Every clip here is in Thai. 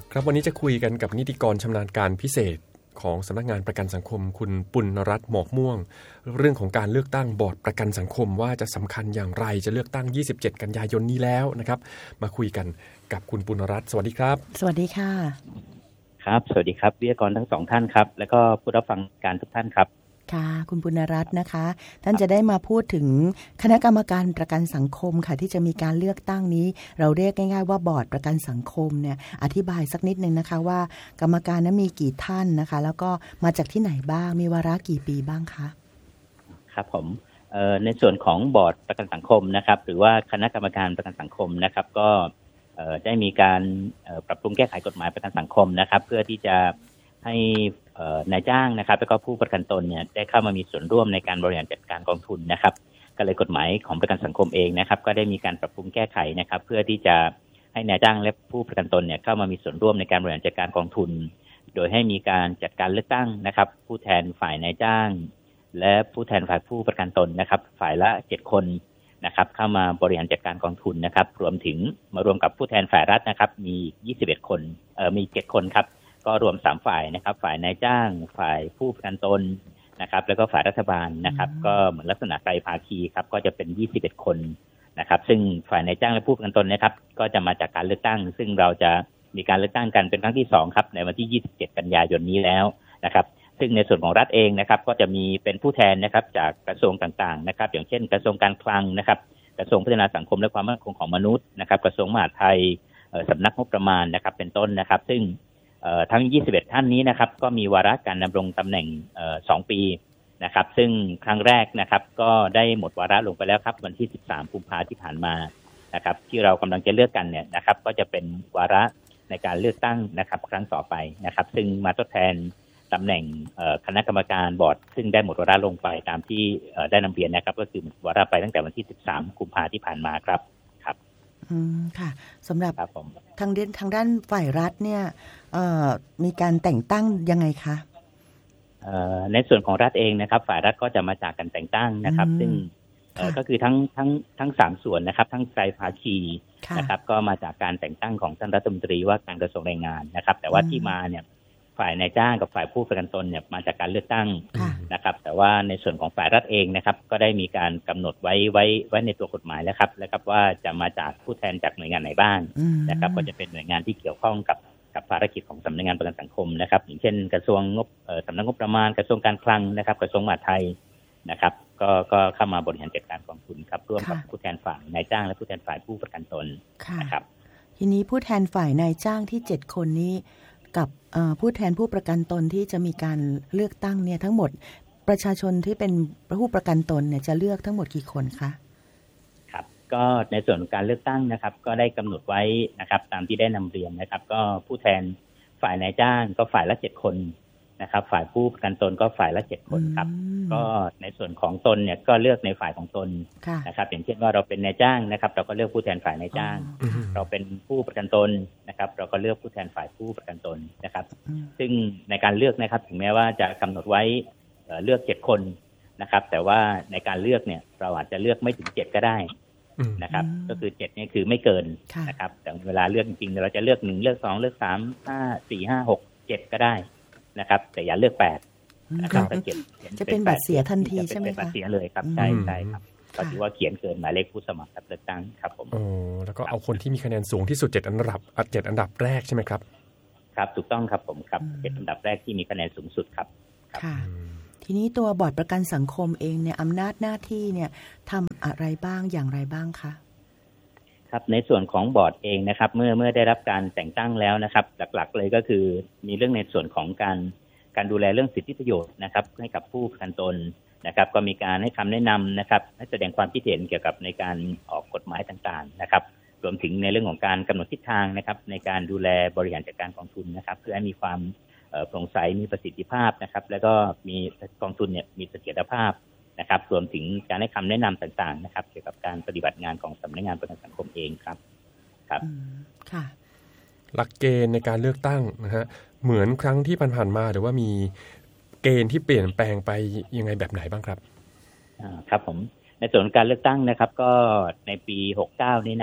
ครับวันนี้จะคุยกันกับนิติกรชำนาญการพิเศษของสำนักงานประกันสังคมคุณปุณณรัตน์หมอกม่วงเรื่องของการเลือกตั้งบอร์ดประกันสังคมว่าจะสำคัญอย่างไรจะเลือกตั้ง27กันยายนนี้แล้วนะครับมาคุยกันกับคุณปุณณรัตน์สวัสดีครับสวัสดีค่ะครับสวัสดีครับวิทยากรทั้งสองท่านครับแล้วก็ผู้รับฟังการทุกท่านครับค่ะคุณปุณณรัตน์นะคะท่านจะได้มาพูดถึงคณะกรรมการประกันสังคมค่ะที่จะมีการเลือกตั้งนี้เราเรียกง่ายๆว่าบอร์ดประกันสังคมเนี่ยอธิบายสักนิดนึงนะคะว่ากรรมการนั้นมีกี่ท่านนะคะแล้วก็มาจากที่ไหนบ้างมีวาระกี่ปีบ้างคะครับผมในส่วนของบอร์ดประกันสังคมนะครับหรือว่าคณะกรรมการประกันสังคมนะครับก็ได้มีการปรับปรุงแก้ไขกฎหมายประกันสังคมนะครับเพื่อที่จะให้นายจ้างนะครับแล้วก็ผู้ประกันตนเนี่ยได้เข้ามามีส่วนร่วมในการบริหารจัดการกองทุนนะครับก็เลยกฎหมายของประกันสังคมเองนะครับก็ได้มีการปรับปรุงแก้ไขนะครับเพื่อที่จะให้นายจ้างและผู้ประกันตนเนี่ยเข้ามามีส่วนร่วมในการบริหารจัดการกองทุนโดยให้มีการจัดการเลือกตั้งนะครับผู้แทนฝ่ายนายจ้างและผู้แทนฝ่ายผู้ประกันตนนะครับฝ่ายละ7คนนะครับเข้ามาบริหารจัดการกองทุนนะครับรวมถึงมารวมกับผู้แทนฝ่ายรัฐนะครับมี21คนมี7คนครับก็รวม3ฝ่ายนะครับฝ่ายนายจ้างฝ่ายผู้ประกันตนนะครับแล้วก็ฝ่ายรัฐบาลนะครับก็เหมือนลักษณะไตรภาคีครับก็จะเป็น21คนนะครับซึ่งฝ่ายนายจ้างและผู้ประกันตนนะครับก็จะมาจากการเลือกตั้งซึ่งเราจะมีการเลือกตั้งกันเป็นครั้งที่2ครับในวันที่27กันยายนนี้แล้วนะครับซึ่งในส่วนของรัฐเองนะครับก็จะมีเป็นผู้แทนนะครับจากกระทรวงต่างๆนะครับอย่างเช่นกระทรวงการคลังนะครับกระทรวงพัฒนาสังคมและความมั่นคงของมนุษย์นะครับกระทรวงมหาดไทยสำนักงบประมาณนะครับเป็นต้นนะครับซึ่งทั้ง21ท่านนี้นะครับก็มีวาระการดำรงตำแหน่ง2ปีนะครับซึ่งครั้งแรกนะครับก็ได้หมดวาระลงไปแล้วครับวันที่13กุมภาพันธ์ที่ผ่านมานะครับที่เรากำลังจะเลือกกันเนี่ยนะครับก็จะเป็นวาระในการเลือกตั้งนะครับครั้งต่อไปนะครับซึ่งมาทดแทนตำแหน่งคณะกรรมการบอร์ดซึ่งได้หมดวาระลงไปตามที่ได้นำเรียนนะครับก็คือวาระไปตั้งแต่วันที่13กุมภาพันธ์ที่ผ่านมาครับครับค่ะสำหรับทางด้านฝ่ายรัฐเนี่ยมีการแต่งตั้งยังไงคะในส่วนของรัฐเองนะครับฝ่ายรัฐก็จะมาจากการแต่งตั้งนะครับซึ่งก็คือทั้ง3ส่วนนะครับทั้งไตรภาคีนะครับก็มาจากการแต่งตั้งของท่านรัฐมนตรีว่าการกระทรวงแรงงานนะครับแต่ว่าที่มาเนี่ยฝ่ายนายจ้างกับฝ่ายผู้ประกันตนเนี่ยมาจากการเลือกตั้งนะครับแต่ว่าในส่วนของฝ่ายรัฐเองนะครับก็ได้มีการกำหนดไว้ในตัวกฎหมายแล้วครับว่าจะมาจากผู้แทนจากหน่วยงานไหนบ้างนะครับก็จะเป็นหน่วยงานที่เกี่ยวข้องกับภารกิจของสำนักงานประกันสังคมนะครับอย่างเช่นกระทรวงงบสำนักงบประมาณกระทรวงการคลังนะครับกระทรวงมหาดไทยนะครับก็เข้ามาบริหารจัดการกองทุนครับร่วมกับผู้แทนฝ่ายนายจ้างและผู้แทนฝ่ายผู้ประกันตนนะครับทีนี้ผู้แทนฝ่ายนายจ้างที่7คนนี้กับผู้แทนผู้ประกันตนที่จะมีการเลือกตั้งเนี่ยทั้งหมดประชาชนที่เป็นผู้ประกันตนเนี่ยจะเลือกทั้งหมดกี่คนคะครับก็ในส่วนของการเลือกตั้งนะครับก็ได้กำหนดไว้นะครับตามที่ได้นำเรียนนะครับก็ผู้แทนฝ่ายนายจ้างก็ฝ่ายละ7คนนะครับฝ่ายผู้ประกันตนก็ฝ่ายละ7คนครับก็ในส่วนของตนเนี่ยก็เลือกในฝ่ายของตนนะครับอย่างเช่นว่าเราเป็นนายจ้างนะครับเราก็เลือกผู้แทนฝ่ายนายจ้างเราเป็นผู้ประกันตนนะครับเราก็เลือกผู้แทนฝ่ายผู้ประกันตนนะครับซึ่งในการเลือกนะครับถึงแม้ว่าจะกำหนดไว้เลือก7คนนะครับแต่ว่าในการเลือกเนี่ยเราอาจจะเลือกไม่ถึง7ก็ได้นะครับก็คือ7นี่คือไม่เกินนะครับแต่เวลาเลือกจริงๆเราจะเลือก1เลือก2เลือก3 5 4 5 6 7ก็ได้นะครับแต่อย่าเลือก8นะครับถ้าจะเป็นบัตรเสียทันทีใช่ไหมคะเป็นบัตรเสียเลยครับใช่ครับก็ถือว่าเขียนเกินหมายเลขผู้สมัครรับเลือกตั้งครับผมแล้วก็เอาคนที่มีคะแนนสูงที่สุด7อันดับแรกใช่ไหมครับครับถูกต้องครับผมครับ7อันดับแรกที่มีคะแนนสูงสุดครับค่ะทีนี้ตัวบอร์ดประกันสังคมเองเนี่ยอำนาจหน้าที่เนี่ยทำอะไรบ้างอย่างไรบ้างคะครับในส่วนของบอร์ดเองนะครับเมื่อได้รับการแต่งตั้งแล้วนะครับหลักๆเลยก็คือมีเรื่องในส่วนของการดูแลเรื่องสิทธิประโยชน์นะครับให้กับผู้ประกันตนนะครับก็มีการให้คำแนะนำนะครับให้แสดงความคิดเห็นเกี่ยวกับในการออกกฎหมายต่างๆนะครับรวมถึงในเรื่องของการกำหนดทิศทางนะครับในการดูแลบริหารจัดการกองทุนนะครับเพื่อให้มีความโปร่งใสมีประสิทธิภาพนะครับแล้วก็มีกองทุนเนี่ยมีเสถียรภาพนะครับรวมถึงการให้คำแนะนำต่างๆนะครับเกี่ยวกับการปฏิบัติงานของสำนักงานประกันสังคมเองครับค่ะหลักเกณฑ์ในการเลือกตั้งนะฮะเหมือนครั้งที่ผ่านๆมาหรือว่ามีเกณฑ์ที่เปลี่ยนแปลงไปยังไงแบบไหนบ้างครับครับผมในส่วนการเลือกตั้งนะครับก็ในปี69นี้นะครับ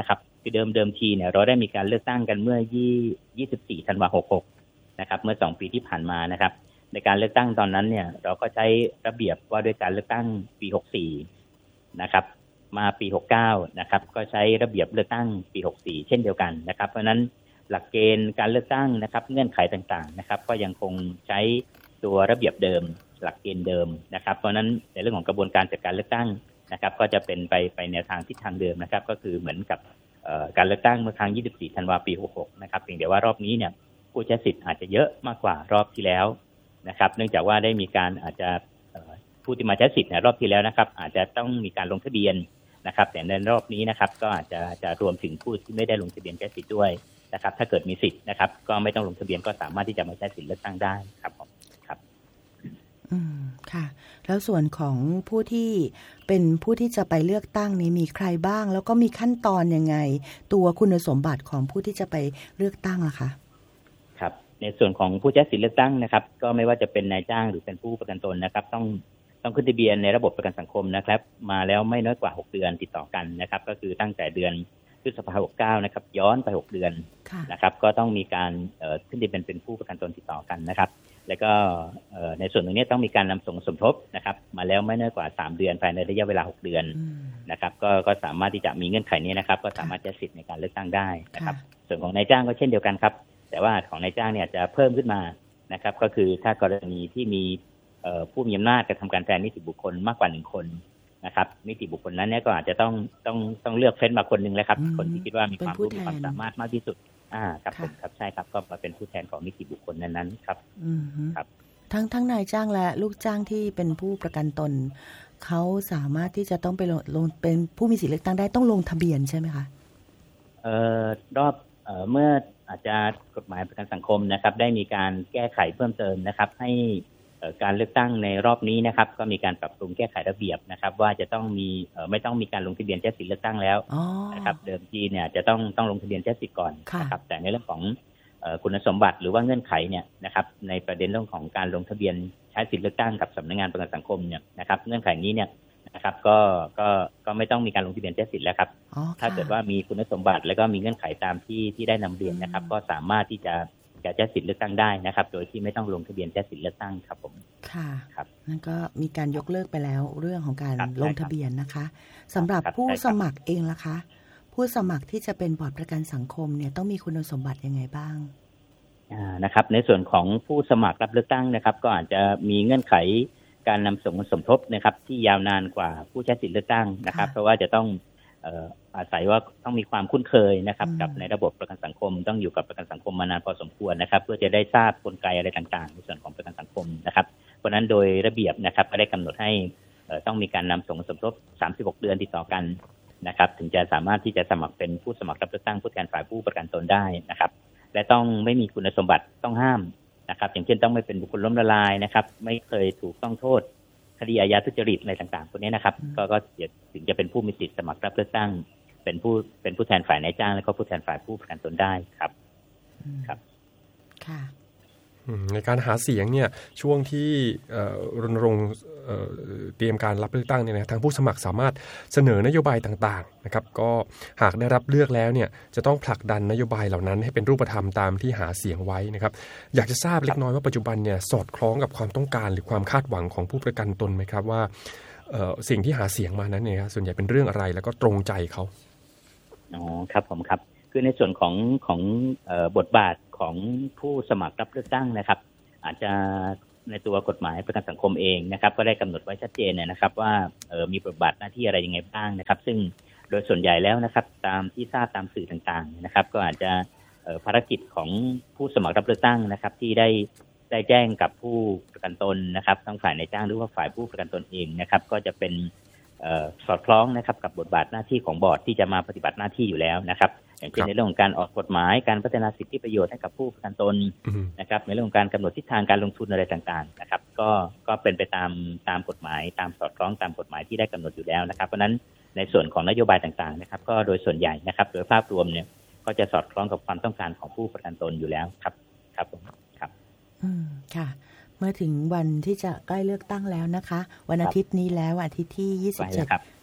คือเดิมทีเนี่ยเราได้มีการเลือกตั้งกันเมื่อ24 ธันวาคม 66นะครับเมื่อ2 ปีที่ผ่านมานะครับในการเลือกตั้งตอนนั้นเนี่ยเราก็ใช้ระเบียบว่าด้วยการเลือกตั้งปี 64นะครับมาปี 69นะครับก็ใช้ระเบียบเลือกตั้งปี 64เช่นเดียวกันนะครับเพราะฉะนั้นหลักเกณฑ์การเลือกตั้งนะครับเงื่อนไขต่างๆนะครับก็ยังคงใช้ตัวระเบียบเดิมหลักเกณฑ์เดิมนะครับเพราะฉะนั้นในเรื่องของกระบวนการจัดการเลือกตั้งนะครับก็จะเป็นไปแนวทางทิศทางเดิมนะครับก็คือเหมือนกับการเลือกตั้งเมื่อครั้ง24 ธันวาคม ปี 66นะครับเพียงแต่ว่ารอบนี้เนี่ยผู้ใช้สิทธิ์อาจจะเยอะมากกว่ารอบที่แล้วนะครับเนื่องจากว่าได้มีการอาจจะผู้ที่มาใช้สิทธิ์ในรอบที่แล้วนะครับอาจจะต้องมีการลงทะเบียนนะครับแต่ในรอบนี้นะครับก็อาจจะรวมถึงผู้ที่ไม่ได้ลงทะเบียนใช้สิทธิ์ด้วยนะครับถ้าเกิดมีสิทธิ์นะครับก็ไม่ต้องลงทะเบียนก็สามารถที่จะมาใช้สิทธิ์เลือกตั้งได้ครับผมครับค่ะแล้วส่วนของผู้ที่เป็นผู้ที่จะไปเลือกตั้งนี้มีใครบ้างแล้วก็มีขั้นตอนยังไงตัวคุณสมบัติของผู้ที่จะไปเลือกตั้งล่ะคะครับในส่วนของผู้ใช้สิทธิ์เลือกตั้งนะครับก็ไม่ว่าจะเป็นนายจ้างหรือเป็นผู้ประกันตนนะครับต้องขึ้นทะเบียนในระบบประกันสังคมนะครับมาแล้วไม่น้อยกว่า6 เดือนติดต่อกันนะครับก็คือตั้งแต่เดือนพฤษภาคม 69นะครับย้อนไป6 เดือนนะครับก็ต้องมีการขึ้นทะเบียนเป็นผู้ประกันตนติดต่อกันนะครับแล้วก็ในส่วนตรงนี้ต้องมีการนำส่งสมทบนะครับมาแล้วไม่น้อยกว่า3 เดือนภายในระยะเวลา6 เดือนนะครับก็สามารถที่จะมีเงื่อนไขนี้นะครับก็สามารถใช้สิทธิ์ในการเลือกตั้งได้นะครับส่วนของนายจ้างก็เช่นเดียวกันครับแต่ว่าของนายจ้างเนี่ยจะเพิ่มขึ้นมานะครับก็คือถ้ากรณีที่มีผู้มีอำนาจกระทำการแทนนิติบุคคลมากกว่า1 คนนะครับนิติบุคคลนั้นเนี่ยก็อาจจะต้องเลือกเฟ้นมาคนนึงแล้วครับคนที่คิดว่ามีความรู้มีความสามารถมากที่สุดครับผมครับใช่ครับก็มาเป็นผู้แทนของนิติบุคคลนั้นๆครับครับทั้งนายจ้างและลูกจ้างที่เป็นผู้ประกันตนเขาสามารถที่จะต้องไปลงเป็นผู้มีสิทธิเลือกตั้งได้ต้องลงทะเบียนใช่ไหมคะรอบเมื่ออาจจะกฎหมายประกันสังคมนะครับได้มีการแก้ไขเพิ่มเติมนะครับให้การเลือกตั้งในรอบนี้นะครับก็มีการปรับปรุงแก้ไขระเบียบนะครับว่าจะต้องมีไม่ต้องมีการลงทะเบียนใช้สิทธิ์เลือกตั้งแล้วนะครับเดิมทีเนี่ยจะต้องลงทะเบียนใช้สิทธิ์ก่อนนะครับแต่ในเรื่องของคุณสมบัติหรือว่าเงื่อนไขเนี่ยนะครับในประเด็นเรื่องของการลงทะเบียนใช้สิทธิ์เลือกตั้งกับสำนักงานประกันสังคมเนี่ยนะครับเงื่อนไขนี้เนี่ยนะครับก็ไม่ต้องมีการลงทะเบียนใช้สิทธิ์แล้วครับถ้าเกิดว่ามีคุณสมบัติแล้วก็มีเงื่อนไขตามที่ได้นำเรียนนะครับก็สามารถที่จะใช้สิทธิ์เลือกตั้งได้นะครับโดยที่ไม่ต้องลงทะเบียนใช้สิทธิ์เลือกตั้งครับผมค่ะครับนั่นก็มีการยกเลิกไปแล้วเรื่องของการลงทะเบียนนะคะสำหรับผู้สมัครเองล่ะคะผู้สมัครที่จะเป็นบอร์ดประกันสังคมเนี่ยต้องมีคุณสมบัติยังไงบ้างนะครับในส่วนของผู้สมัครรับเลือกตั้งนะครับก็อาจจะมีเงื่อนไขการนำส่งสมทบนะครับที่ยาวนานกว่าผู้ใช้สิทธิ์เลือกตั้งนะครับเพราะว่าจะต้องอาศัยว่าต้องมีความคุ้นเคยนะครับกับในระบบประกันสังคมต้องอยู่กับประกันสังคมมานานพอสมควรนะครับเพื่อจะได้ทราบกลไกอะไรต่างๆในส่วนของประกันสังคมนะครับเพราะนั้นโดยระเบียบนะครับก็ได้กำหนดให้ต้องมีการนำส่งสมทบ36 เดือนติดต่อกันนะครับถึงจะสามารถที่จะสมัครเป็นผู้สมัครรับเลือกตั้งผู้แทนฝ่ายผู้ประกันตนได้นะครับและต้องไม่มีคุณสมบัติต้องห้ามนะครับอย่างเช่นต้องไม่เป็นบุคคลล้มละลายนะครับไม่เคยถูกต้องโทษคดีอาญาทุจริตอะไรต่างๆพวกนี้นะครับก็ถึงจะเป็นผู้มีสิทธิ์สมัครรับเลือกตั้งเป็นผู้แทนฝ่ายนายจ้างและก็ผู้แทนฝ่ายผู้ประกันตนได้ครับครับค่ะในการหาเสียงเนี่ยช่วงที่รณรงค์เตรียมการรับเลือกตั้งเนี่ยนะทางผู้สมัครสามารถเสนอนโยบายต่างๆนะครับก็หากได้รับเลือกแล้วเนี่ยจะต้องผลักดันนโยบายเหล่านั้นให้เป็นรูปธรรมตามที่หาเสียงไว้นะครับอยากจะทราบเล็กน้อยว่าปัจจุบันเนี่ยสอดคล้องกับความต้องการหรือความคาดหวังของผู้ประกันตนไหมครับว่าสิ่งที่หาเสียงมานั้นเนี่ยส่วนใหญ่เป็นเรื่องอะไรแล้วก็ตรงใจเขาครับผมครับคือในส่วนของบทบาทของผู้สมัครรับเลือกตั้งนะครับอาจจะในตัวกฎหมายประกันสังคมเองนะครับก็ได้กำหนดไว้ชัดเจนนะครับว่ามีบทบาทหน้าที่อะไรยังไงบ้างนะครับซึ่งโดยส่วนใหญ่แล้วนะครับตามที่ทราบตามสื่อต่างๆนะครับก็อาจจะภารกิจของผู้สมัครรับเลือกตั้งนะครับที่ได้แจ้งกับผู้ประกันตนนะครับทั้งฝ่ายนายจ้างหรือว่าฝ่ายผู้ประกันตนเองนะครับก็จะเป็นสอดคล้องนะครับกับบทบาทหน้าที่ของบอร์ดที่จะมาปฏิบัติหน้าที่อยู่แล้วนะครับอย่างเช่นในเรื่องของการออกกฎหมายการพัฒนาสิทธิประโยชน์ให้กับผู้ประกันตนนะครับในเรื่องของการกำหนดทิศทางการลงทุนอะไรต่างๆนะครับก็เป็นไปตามกฎหมายตามสอดคล้องตามกฎหมายที่ได้กำหนดอยู่แล้วนะครับเพราะนั้นในส่วนของนโยบายต่างๆนะครับก็โดยส่วนใหญ่นะครับโดยภาพรวมเนี่ยก็จะสอดคล้องกับความต้องการของผู้ประกันตนอยู่แล้วครับครับครับค่ะเมื่อถึงวันที่จะใกล้เลือกตั้งแล้วนะคะวันอาทิตย์นี้แล้วอาทิตย์ที่27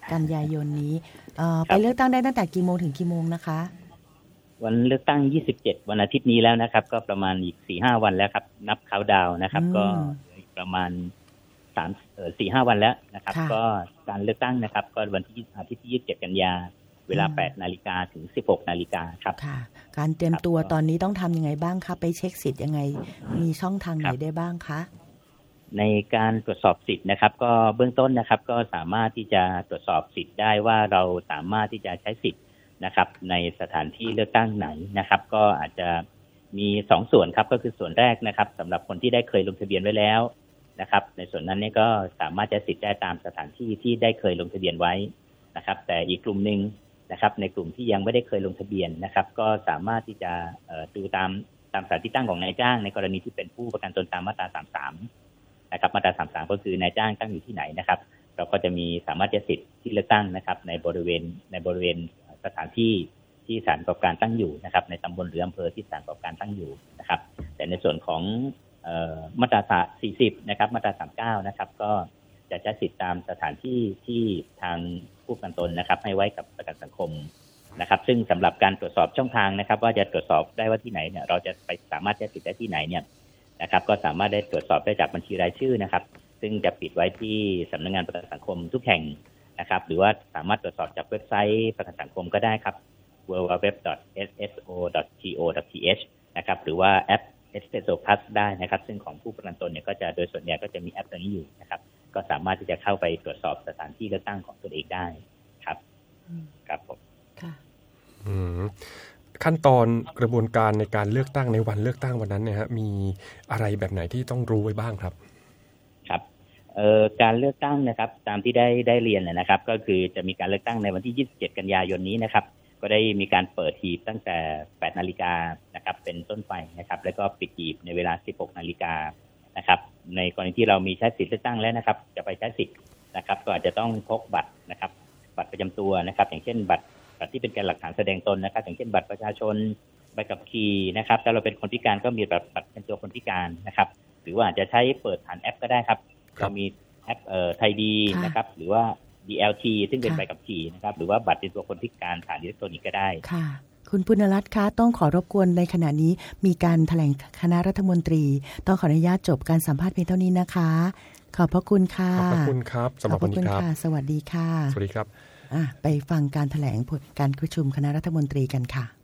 กันยายนนี้ไปเลือกตั้งได้ตั้งแต่กี่โมงถึงกี่โมงนะคะวันเลือกตั้ง27วันอาทิตย์นี้แล้วนะครับก็ประมาณอีก 4-5 วันแล้วครับนับเขาดาวนะครับก็ประมาณ4-5 วันแล้วนะครับก็การเลือกตั้งนะครับก็วันที่อาทิตย์ที่27กันยาเวลา 8 นาฬิกาถึง 16 นาฬิกาครับค่ะการเตรียมตัวตอนนี้ต้องทำยังไงบ้างคะไปเช็คสิทธิ์ยังไงมีช่องทางไหนได้บ้างคะในการตรวจสอบสิทธิ์นะครับก็เบื้องต้นนะครับก็สามารถที่จะตรวจสอบสิทธิ์ได้ว่าเราสามารถที่จะใช้สิทธิ์นะครับในสถานที่เลือกตั้งไหนนะครับก็อาจจะมี2ส่วนครับก็คือส่วนแรกนะครับสำหรับคนที่ได้เคยลงทะเบียนไว้แล้วนะครับในส่วนนั้นเนี่ยก็สามารถจะสิทธิ์ได้ตามสถานที่ที่ได้เคยลงทะเบียนไว้นะครับแต่อีกกลุ่มนึงนะครับในกลุ่มที่ยังไม่ได้เคยลงทะเบียนนะครับก็สามารถที่จะดูตามสถานที่ตั้งของนายจ้างในกรณีที่เป็นผู้ประกันตนตามมาตรา33นะครับมาตรา33ก็คือนายจ้างตั้งอยู่ที่ไหนนะครับเราก็จะมีสามารถจะสิทธิ์ที่เลือกตั้งนะครับในบริเวณสถานที่ที่สถานประกอบการตั้งอยู่นะครับในตำบลหรืออำเภอที่สถานประกอบการตั้งอยู่นะครับแต่ในส่วนของมาตรา40นะครับมาตรา39นะครับก็จะใช้สิทธิ์ตามสถานที่ที่ทางผู้ประกันตนนะครับให้ไว้กับประกันสังคมนะครับซึ่งสำหรับการตรวจสอบช่องทางนะครับว่าจะตรวจสอบได้ว่าที่ไหนเนี่ยเราจะไปสามารถใช้สิทธิ์ได้ที่ไหนเนี่ยนะครับก็สามารถได้ตรวจสอบได้จากบัญชีรายชื่อนะครับซึ่งจะปิดไว้ที่สำนักงานประกันสังคมทุกแห่งนะครับหรือว่าสามารถตรวจสอบจากเว็บไซต์ประกันสังคมก็ได้ครับ www.sso.go.th นะครับหรือว่าแอป Espresso Plus ได้นะครับซึ่งของผู้ประกันตนเนี่ยก็จะโดยส่วนใหญ่ก็จะมีแอปตัวนี้อยู่นะครับก็สามารถที่จะเข้าไปตรวจสอบสถานที่เลือกตั้งของตนเองได้ครับครับผมค่ะขั้นตอนกระบวนการในการเลือกตั้งในวันเลือกตั้งวันนั้นเนี่ยฮะมีอะไรแบบไหนที่ต้องรู้ไว้บ้างครับครับการเลือกตั้งนะครับตามที่ได้เรียนนะครับก็คือจะมีการเลือกตั้งในวันที่27กันยายนนี้นะครับก็ได้มีการเปิดหีบตั้งแต่ 8 นาฬิกานะครับเป็นต้นไปนะครับแล้วก็ปิดหีบในเวลา 16 นาฬิกานะครับในกรณีที่เรามีใช้สิทธิ์เลือกตั้งแล้วนะครับจะไปใช้สิทธิ์นะครับก็อาจจะต้องพกบัตรนะครับบัตรประจำตัวนะครับอย่างเช่นบัตรที่เป็นการหลักฐานแสดงตนนะครับอย่างเช่นบัตรประชาชนใบขับขี่นะครับถ้าเราเป็นคนพิการก็มีบัตรประจำตัวคนพิการนะครับหรือว่าอาจจะใช้เปิดผ่านแอปก็ได้ครับเรามีแอปไทยดีนะครับหรือว่า DLT ซึ่งเป็นใบขับขี่นะครับหรือว่าบัตรเป็นตัวคนพิการผ่านอิเล็กทรอนิกส์ก็ได้ค่ะคุณปุณรัตน์คะต้องขอรบกวนในขณะนี้มีการแถลงคณะรัฐมนตรีต้องขออนุญาตจบการสัมภาษณ์เพียงเท่านี้นะคะขอบพระคุณค่ะขอบพระคุณครับสำหรับวันนี้ครับสวัสดีค่ะสวัสดีครับไปฟังการแถลงผลการประชุมคณะรัฐมนตรีกันค่ะ